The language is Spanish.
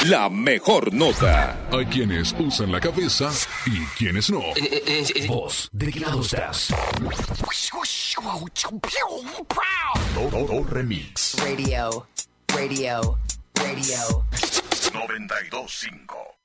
la mejor nota. Hay quienes usan la cabeza y quienes no. ¿Vos de qué lado estás? Todo remix. Radio. 92.5.